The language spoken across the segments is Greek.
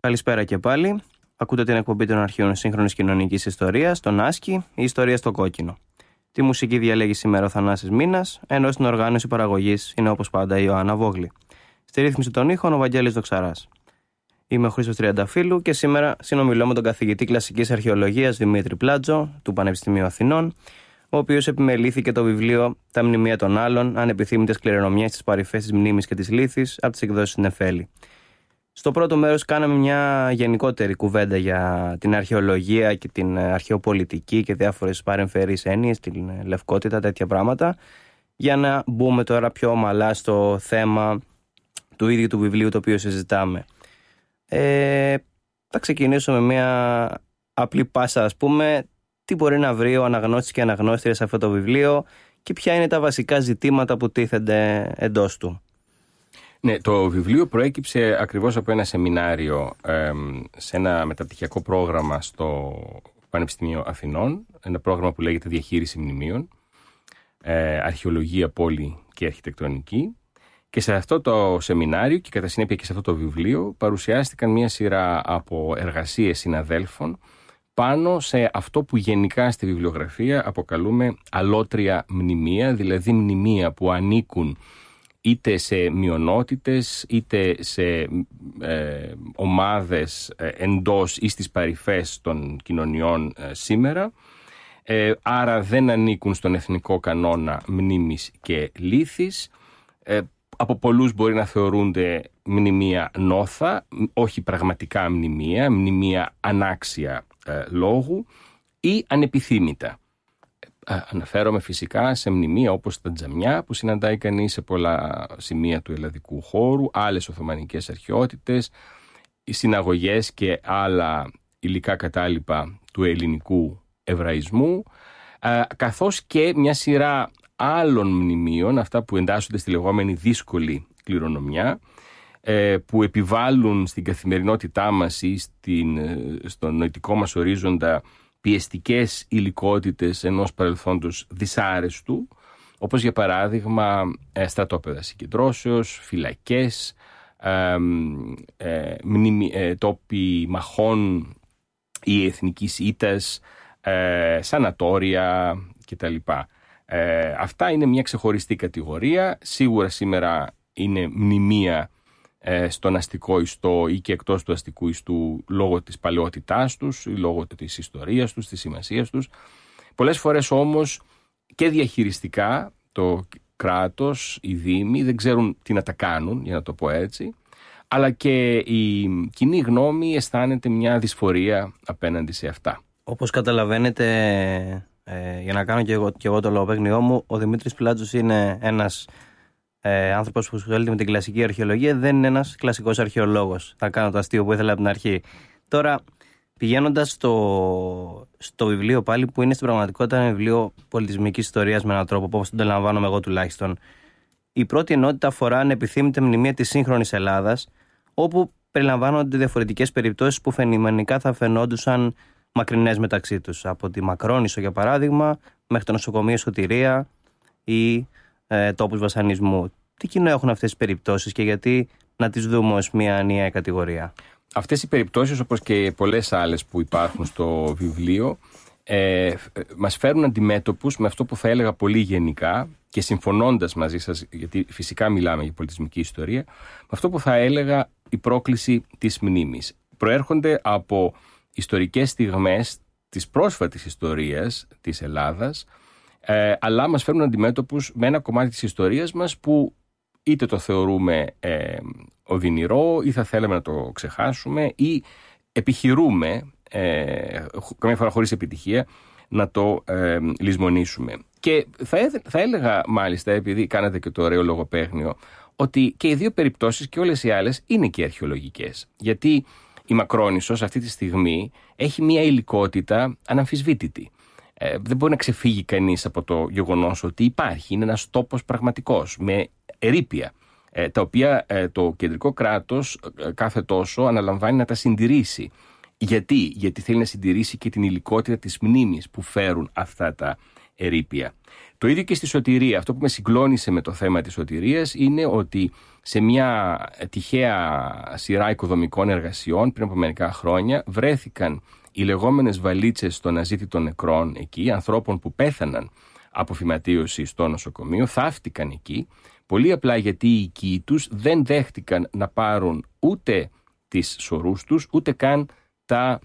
Καλησπέρα και πάλι. Ακούτε την εκπομπή των αρχείων σύγχρονης κοινωνικής ιστορίας, τον Άσκη, η ιστορία στο κόκκινο. Τη μουσική διαλέγει σήμερα ο Θανάσης Μήνας, ενώ στην οργάνωση παραγωγής είναι όπως πάντα η Ιωάννα Βόγλη. Στη ρύθμιση των ήχων ο Βαγγέλης Δοξαράς. Είμαι ο Χρήστος Τριανταφύλου και σήμερα συνομιλώ με τον καθηγητή κλασικής αρχαιολογίας Δημήτρη Πλάτζο του Πανεπιστημίου Αθηνών, ο οποίος επιμελήθηκε το βιβλίο «Τα μνημεία των άλλων, ανεπιθύμητες κληρονομιές της παρυφές της μνήμης και της λύθης» από τις εκδόσεις Νεφέλη. Στο πρώτο μέρος κάναμε μια γενικότερη κουβέντα για την αρχαιολογία και την αρχαιοπολιτική και διάφορες παρεμφερείς έννοιες, την λευκότητα, τέτοια πράγματα, για να μπούμε τώρα πιο ομαλά στο θέμα του ίδιου του βιβλίου το οποίο συζητάμε. Θα ξεκινήσω με μια απλή πάσα, ας πούμε, τι μπορεί να βρει ο αναγνώστης και αναγνώστρια σε αυτό το βιβλίο και ποια είναι τα βασικά ζητήματα που τίθενται εντός του. Ναι, το βιβλίο προέκυψε ακριβώς από ένα σεμινάριο σε ένα μεταπτυχιακό πρόγραμμα στο Πανεπιστημίο Αθηνών, ένα πρόγραμμα που λέγεται Διαχείριση Μνημείων, Αρχαιολογία, Πόλη και Αρχιτεκτονική. Και σε αυτό το σεμινάριο και κατά συνέπεια και σε αυτό το βιβλίο παρουσιάστηκαν μια σειρά από εργασίες συναδέλφων πάνω σε αυτό που γενικά στη βιβλιογραφία αποκαλούμε αλότρια μνημεία, δηλαδή μνημεία που ανήκουν είτε σε μειονότητες, είτε σε ομάδες εντός ή στις παρυφές των κοινωνιών σήμερα. Άρα δεν ανήκουν στον εθνικό κανόνα μνήμης και λύθης. Από πολλούς μπορεί να θεωρούνται μνημεία νόθα, όχι πραγματικά μνημεία, μνημεία ανάξια λόγου ή ανεπιθύμητα. Αναφέρομαι φυσικά σε μνημεία όπως τα τζαμιά που συναντάει κανείς σε πολλά σημεία του ελλαδικού χώρου, άλλες οθωμανικές αρχαιότητες, οι συναγωγές και άλλα υλικά κατάλοιπα του ελληνικού εβραϊσμού, καθώς και μια σειρά άλλων μνημείων, αυτά που εντάσσονται στη λεγόμενη δύσκολη κληρονομιά, που επιβάλλουν στην καθημερινότητά μας ή στον νοητικό μας ορίζοντα πιεστικές υλικότητες ενός παρελθόντος δυσάρεστου, όπως για παράδειγμα στρατόπεδα συγκεντρώσεως, φυλακές, τόποι μαχών ή εθνικής ήττας, σανατόρια κτλ. Αυτά είναι μια ξεχωριστή κατηγορία. Σίγουρα σήμερα είναι μνημεία στον αστικό ιστό ή και εκτός του αστικού ιστού λόγω της παλαιότητάς τους ή λόγω της ιστορίας τους, της σημασίας τους. Πολλές φορές όμως και διαχειριστικά το κράτος, οι δήμοι δεν ξέρουν τι να τα κάνουν, για να το πω έτσι, αλλά και η κοινή γνώμη αισθάνεται μια δυσφορία απέναντι σε αυτά. Όπως καταλαβαίνετε, για να κάνω και εγώ το λογοπαίγνιό μου, ο Δημήτρης Πλάτζος είναι ένας άνθρωπος που ασχολείται με την κλασική αρχαιολογία, δεν είναι ένας κλασικός αρχαιολόγος. Θα κάνω το αστείο που ήθελα από την αρχή. Τώρα, πηγαίνοντας στο βιβλίο πάλι, που είναι στην πραγματικότητα ένα βιβλίο πολιτισμικής ιστορίας με έναν τρόπο, όπως το αντιλαμβάνομαι εγώ τουλάχιστον, η πρώτη ενότητα αφορά ανεπιθύμητα μνημεία της σύγχρονης Ελλάδας, όπου περιλαμβάνονται διαφορετικές περιπτώσεις που φαινομενικά θα φαινόντουσαν μακρινές μεταξύ τους. Από τη Μακρόνισσο, για παράδειγμα, μέχρι το νοσοκομείο Σωτηρία ή τόπους βασανισμού. Τι κοινό έχουν αυτές τις περιπτώσεις και γιατί να τις δούμε ως μια ενιαία κατηγορία? Αυτές οι περιπτώσεις, όπως και πολλές άλλες που υπάρχουν στο βιβλίο, μας φέρουν αντιμέτωπους με αυτό που θα έλεγα πολύ γενικά και συμφωνώντας μαζί σας, γιατί φυσικά μιλάμε για πολιτισμική ιστορία, με αυτό που θα έλεγα η πρόκληση της μνήμης. Προέρχονται από ιστορικές στιγμές της πρόσφατης ιστορίας της Ελλάδας, αλλά μας φέρνουν αντιμέτωπους με ένα κομμάτι της ιστορίας μας που είτε το θεωρούμε οδυνηρό ή θα θέλαμε να το ξεχάσουμε ή επιχειρούμε, καμιά φορά χωρίς επιτυχία, να το λησμονήσουμε. Και θα έλεγα μάλιστα, επειδή κάνατε και το ωραίο λογοπαίγνιο, ότι και οι δύο περιπτώσεις και όλες οι άλλες είναι και αρχαιολογικές. Γιατί η Μακρόνισσος αυτή τη στιγμή έχει μια υλικότητα αναμφισβήτητη. Δεν μπορεί να ξεφύγει κανείς από το γεγονός ότι υπάρχει. Είναι ένας τόπος πραγματικός, με ερείπια, τα οποία το κεντρικό κράτος κάθε τόσο αναλαμβάνει να τα συντηρήσει. Γιατί θέλει να συντηρήσει και την υλικότητα της μνήμης που φέρουν αυτά τα ερείπια. Το ίδιο και στη σωτηρία. Αυτό που με συγκλώνησε με το θέμα της σωτηρίας είναι ότι σε μια τυχαία σειρά οικοδομικών εργασιών πριν από μερικά χρόνια βρέθηκαν οι λεγόμενες βαλίτσες των αζήτητων νεκρών εκεί, ανθρώπων που πέθαναν από φυματίωση στο νοσοκομείο, θαύτηκαν εκεί, πολύ απλά γιατί οι οικοί τους δεν δέχτηκαν να πάρουν ούτε τις σωρούς τους, ούτε καν τα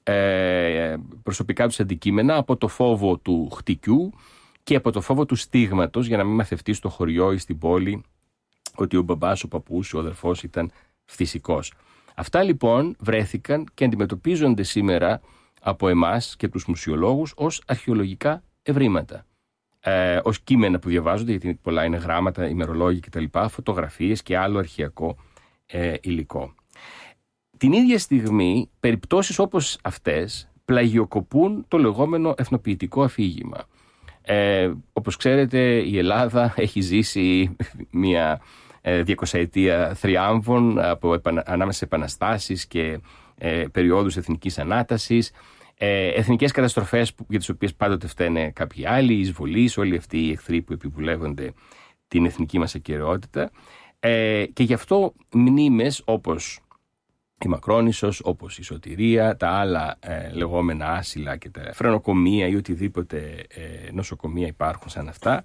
προσωπικά τους αντικείμενα από το φόβο του χτυκιού και από το φόβο του στίγματος, για να μην μαθευτεί στο χωριό ή στην πόλη ότι ο μπαμπάς, ο παππούς, ο αδερφός ήταν φθησικός. Αυτά λοιπόν βρέθηκαν και αντιμετωπίζονται σήμερα από εμάς και τους μουσιολόγους ως αρχαιολογικά ευρήματα. Ως κείμενα που διαβάζονται, γιατί πολλά είναι γράμματα, ημερολόγια κτλ., φωτογραφίες και άλλο αρχαιακό υλικό. Την ίδια στιγμή, περιπτώσεις όπως αυτές πλαγιοκοπούν το λεγόμενο εθνοποιητικό αφήγημα. Όπως ξέρετε, η Ελλάδα έχει ζήσει μια 200ετία θριάμβων ανάμεσα σε επαναστάσεις και περιόδους εθνικής ανάτασης, εθνικές καταστροφές για τις οποίες πάντοτε φταίνε κάποιοι άλλοι, οι εισβολείς, όλοι αυτοί οι εχθροί που επιβουλεύονται την εθνική μας ακεραιότητα, και γι' αυτό μνήμες όπως η Μακρόνισσος, όπως η Σωτηρία, τα άλλα λεγόμενα άσυλα και τα φρενοκομεία ή οτιδήποτε νοσοκομεία υπάρχουν σαν αυτά,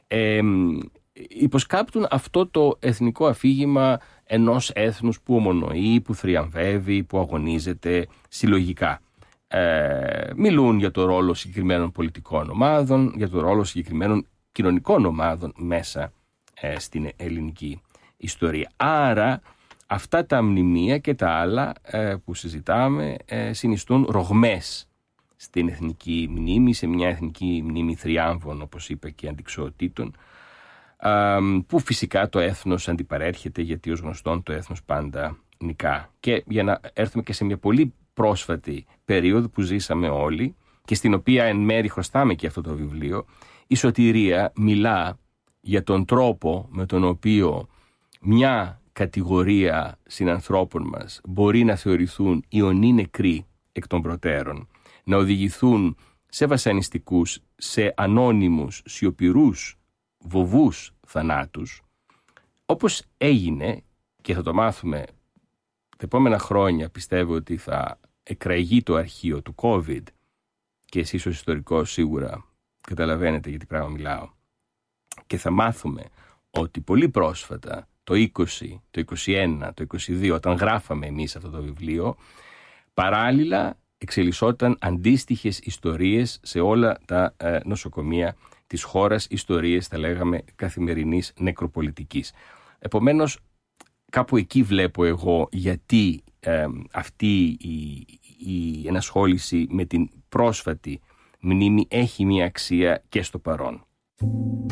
υποσκάπτουν αυτό το εθνικό αφήγημα ενός έθνους που ομονοεί, που θριαμβεύει, που αγωνίζεται συλλογικά. Μιλούν για το ρόλο συγκεκριμένων πολιτικών ομάδων, για το ρόλο συγκεκριμένων κοινωνικών ομάδων μέσα στην ελληνική ιστορία. Άρα αυτά τα μνημεία και τα άλλα που συζητάμε συνιστούν ρογμές στην εθνική μνήμη, σε μια εθνική μνήμη θριάμβων, όπως είπα, και αντιξοοτήτων, που φυσικά το έθνος αντιπαρέρχεται, γιατί ως γνωστόν το έθνος πάντα νικά. Και για να έρθουμε και σε μια πολύ πρόσφατη περίοδο που ζήσαμε όλοι και στην οποία εν μέρει χρωστάμε και αυτό το βιβλίο, η Σωτηρία μιλά για τον τρόπο με τον οποίο μια κατηγορία συνανθρώπων μας μπορεί να θεωρηθούν ιονοί νεκροί εκ των προτέρων, να οδηγηθούν σε βασανιστικούς, σε ανώνυμους, σιωπηρούς, βοβούς θανάτους, όπως έγινε, και θα το μάθουμε τα επόμενα χρόνια. Πιστεύω ότι θα εκραγεί το αρχείο του COVID και εσείς ως ιστορικός σίγουρα καταλαβαίνετε για τι πράγμα μιλάω, και θα μάθουμε ότι πολύ πρόσφατα, το 20, το 21, το 22, όταν γράφαμε εμείς αυτό το βιβλίο, παράλληλα εξελισσόταν αντίστοιχες ιστορίες σε όλα τα νοσοκομεία της χώρας, ιστορίες, θα λέγαμε, καθημερινής νεκροπολιτικής. Επομένως, κάπου εκεί βλέπω εγώ γιατί αυτή η ενασχόληση με την πρόσφατη μνήμη έχει μια αξία και στο παρόν.